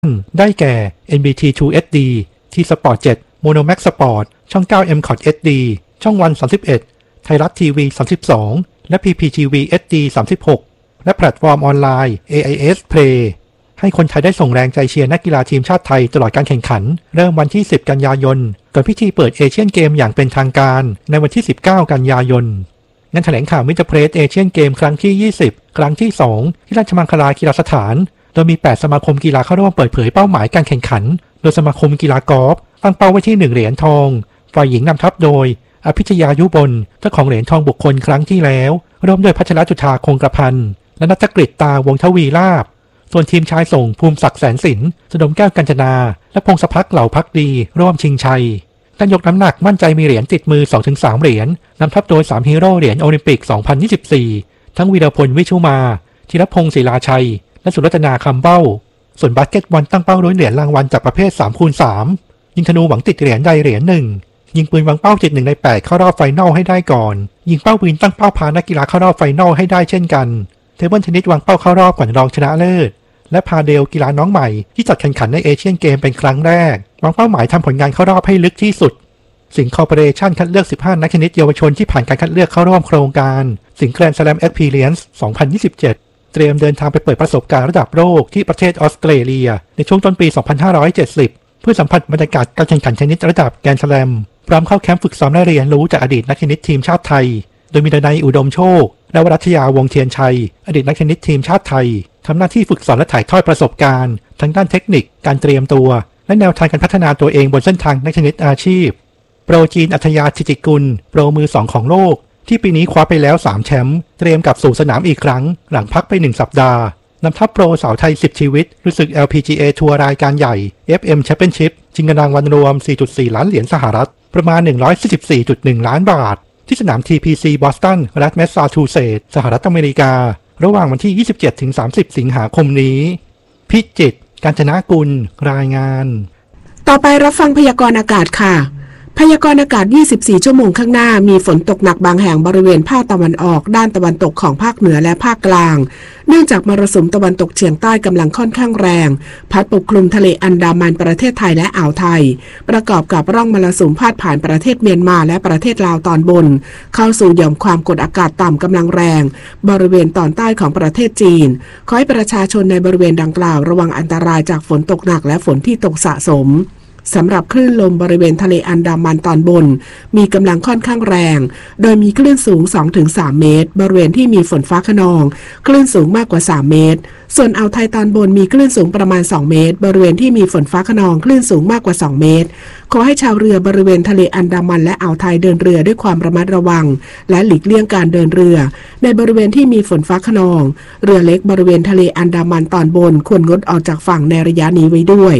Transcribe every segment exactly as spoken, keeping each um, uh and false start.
ได้แก่ เอ็น บี ที ทู เอส ดี T-Sport เจ็ด Mono Max Sport ช่อง เก้า เอ็ม ซี โอ ที เอช ดี ช่องวัน สามสิบเอ็ด ไทยรัฐทีวี สามสิบสอง และ พี พี ที วี เอช ดี สามสิบหก และแพลตฟอร์มออนไลน์ เอ ไอ เอส Play ให้คนไทยได้ส่งแรงใจเชียร์นักกีฬาทีมชาติไทยตลอดการแข่งขันเริ่มวันที่สิบกันยายนก่อนพิธีเปิดเอเชียนเกมอย่างเป็นทางการในวันที่สิบเก้ากันยายนงานแถลงข่าวมิสเตอร์เพรสเอเชียนเกมครั้งที่ยี่สิบครั้งที่สองที่ราชมังคลากีฬาสถานโดยมีแปดสมาคมกีฬาเข้าร่วมเปิดเผยเป้าหมายการแข่งขันโดยสมาคมกีฬากอล์ฟตั้งเป้าไว้ที่หนึ่งเหรียญทองฝ่ายหญิงนำทัพโดยอภิชยายุบลเจ้าของเหรียญทองบุคคลครั้งที่แล้วร่วมด้วยพัชรจุฑาคงกระพันและณัฐกฤษตาวงศ์ทวีลาภส่วนทีมชายส่งภูมิศักดิ์แสนสินสดมแก้วกัญจนาและพงศภักดิ์เหล่าพักดีร่วมชิงชัยการยกน้ำหนักมั่นใจมีเหรียญติดมือ สองถึงสาม เหรียญนำทัพโดยสามฮีโร่เหรียญโอลิมปิกสองพันยี่สิบสี่ทั้งวีรพลวิชุมาธีรพงศ์ศิลาชัยและสุรัตนาคำเบ้าส่วนบาสเกตบอลตั้งเป้าด้วยเหรียญรางวัลจากประเภท สามคูณสาม ยิงธนูหวังติดเหรียญใดเหรียญหนึ่งยิงปืนวางเป้าติดหนึ่งในแปดเข้ารอบไฟนอลให้ได้ก่อนยิงเป้าปืนตั้งเป้าพานักกีฬาเข้ารอบไฟนอลให้ได้เช่นกันเทเบิลเทนนิสวางเป้าเข้ารอบก่อนรองชนะเลิศและพาเดลกีฬาน้องใหม่ที่จัดแข่งขันในเอเชียนเกมเป็นครั้งแรกวางเป้าหมายทำผลงานเข้ารอบให้ลึกที่สุดสิงห์คอร์ปอเรชั่นคัดเลือกสิบห้านักเทนนิสเยาวชนที่ผ่านการคัดเลือกเข้าร่วมโครงการสิงห์แกรนด์สแลมเอ็กซ์พีเรียนซ์สองพันยี่สิบเจ็ดเตรียมเดินทางไปเปิดประสบการณ์ระดับโลกที่ประเทศออสเตรเลียในช่วงต้นปี สองพันห้าร้อยเจ็ดสิบ เพื่อสัมผัสบรรยากาศการแข่งขันเทนนิสระดับแกรนด์สแลมพร้อมเข้าแคมป์ฝึกซ้อมและเรียนรู้จากอดีตนักเทนนิสทีมชาติไทยโดยมีดนัยอุดมโชคและวรัชยาวงศ์เทียนชัยอดีตนักเทนนิสทีมชาติไทยทำหน้าที่ฝึกสอนและถ่ายทอดประสบการณ์ทั้งด้านเทคนิคการเตรียมตัวและแนวทางการพัฒนาตัวเองบนเส้นทางนักเทนนิสอาชีพโปรจีนอัธยาธิติกุลโปรมือสองของโลกที่ปีนี้คว้าไปแล้วสามแชมป์เตรียมกลับสู่สนามอีกครั้งหลังพักไปหนึ่งสัปดาห์นำทัพโปรสาวไทยสิบชีวิตรู้สึก แอล พี จี เอ ทัวร์รายการใหญ่ เอฟ เอ็ม Championship ชิงเงินรางวัลรวม สี่จุดสี่ ล้านเหรียญสหรัฐประมาณ หนึ่งร้อยสี่สิบสี่จุดหนึ่ง ล้านบาทที่สนาม ที พี ซี บอสตันรัฐแมสซาชูเซตส์สหรัฐอเมริการะหว่างวันที่ ยี่สิบเจ็ดถึงสามสิบ สิงหาคมนี้พิจิตร กาญจนกุลรายงานต่อไปรับฟังพยากรณ์อากาศค่ะพยากรณ์อากาศยี่สิบสี่ชั่วโมงข้างหน้ามีฝนตกหนักบางแห่งบริเวณภาคตะวันออกด้านตะวันตกของภาคเหนือและภาคกลางเนื่องจากมรสุมตะวันตกเฉียงใต้กำลังค่อนข้างแรงพัดปกคลุมทะเลอันดามันประเทศไทยและอ่าวไทยประกอบกับร่องมรสุมพาดผ่านประเทศเมียนมาและประเทศลาวตอนบนเข้าสู่หย่อมความกดอากาศต่ำกำลังแรงบริเวณตอนใต้ของประเทศจีนขอให้ประชาชนในบริเวณดังกล่าวระวังอันตรายจากฝนตกหนักและฝนที่ตกสะสมสำหรับคลื่นลมบริเวณทะเลอันดามันตอนบนมีกำลังค่อนข้างแรงโดยมีคลื่นสูง สองถึงสาม เมตรบริเวณที่มีฝนฟ้าคะนองคลื่นสูงมากกว่าสามเมตรส่วนอ่าวไทยตอนบนมีคลื่นสูงประมาณสองเมตรบริเวณที่มีฝนฟ้าคะนองคลื่นสูงมากกว่าสองเมตรขอให้ชาวเรือบริเวณทะเลอันดามันและอ่าวไทยเดินเรือด้วยความระมัดระวังและหลีกเลี่ยงการเดินเรือในบริเวณที่มีฝนฟ้าคะนองเรือเล็กบริเวณทะเลอันดามันตอนบนควรงดออกจากฝั่งในระยะนี้ไว้ด้วย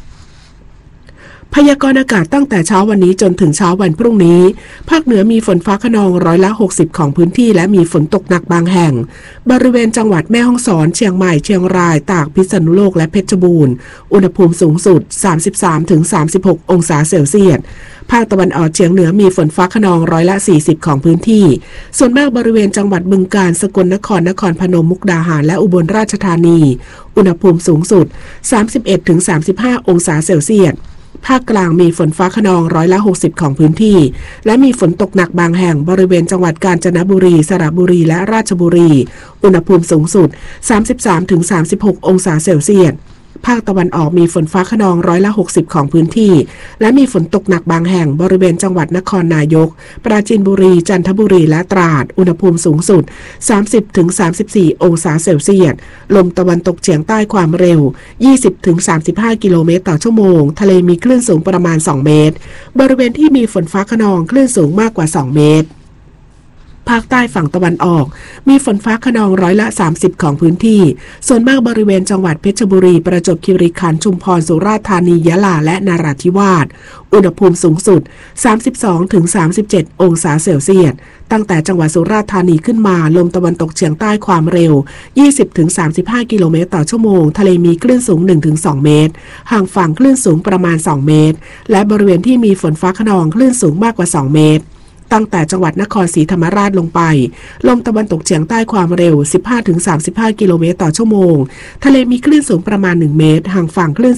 พยากรณ์อากาศตั้งแต่เช้าวันนี้จนถึงเช้าวันพรุ่งนี้ภาคเหนือมีฝนฟ้าคะนองร้อยละหกสิบของพื้นที่และมีฝนตกหนักบางแห่งบริเวณจังหวัดแม่ฮ่องสอนเชียงใหม่เชียงรายตากพิษณุโลกและเพชรบูรณ์อุณหภูมิสูงสุด สามสิบสามถึงสามสิบหก องศาเซลเซียสภาคตะวันออกเฉียงเหนือมีฝนฟ้าคะนองร้อยละสี่สิบของพื้นที่ส่วนมากบริเวณจังหวัดบึงกาฬสกลนครนครพนมมุกดาหารและอุบลราชธานีอุณหภูมิสูงสุด สามสิบเอ็ดถึงสามสิบห้า องศาเซลเซียสภาคกลางมีฝนฟ้าคะนองร้อยละหกสิบของพื้นที่และมีฝนตกหนักบางแห่งบริเวณจังหวัดกาญจนบุรีสระบุรีและราชบุรีอุณหภูมิสูงสุด สามสิบสามถึงสามสิบหก องศาเซลเซียสภาคตะวันออกมีฝนฟ้าคะนองร้อยละหกสิบของพื้นที่และมีฝนตกหนักบางแห่งบริเวณจังหวัดนครนายกปราจีนบุรีจันทบุรีและตราดอุณหภูมิสูงสุด สามสิบถึงสามสิบสี่ องศาเซลเซียสลมตะวันตกเฉียงใต้ความเร็ว ยี่สิบถึงสามสิบห้า กิโลเมตรต่อชั่วโมงทะเลมีคลื่นสูงประมาณสองเมตรบริเวณที่มีฝนฟ้าคะนองคลื่นสูงมากกว่าสองเมตรภาคใต้ฝั่งตะวันออกมีฝนฟ้าคะนองร้อยละสามสิบของพื้นที่ส่วนมากบริเวณจังหวัดเพชรบุรีประจวบคีรีขันธ์ชุมพรสุราษฎร์ธานียะลาและนราธิวาสอุณหภูมิสูงสุด สามสิบสองถึงสามสิบเจ็ด องศาเซลเซียสตั้งแต่จังหวัดสุราษฎร์ธานีขึ้นมาลมตะวันตกเฉียงใต้ความเร็ว ยี่สิบถึงสามสิบห้า กิโลเมตรต่อชั่วโมงทะเลมีคลื่นสูง หนึ่งถึงสอง เมตรห่างฝั่งคลื่นสูงประมาณสองเมตรและบริเวณที่มีฝนฟ้าคะนองคลื่นสูงมากกว่าสองเมตรตั้งแต่จังหวัดนครศรีธรรมราชลงไปลมตะวันตกเฉียงใต้ความเร็ว สิบห้าถึงสามสิบห้า กิโลเมตรต่อชั่วโมงทะเลมีคลื่นสูงประมาณหนึ่งเมตรห่างฝั่งคลื่น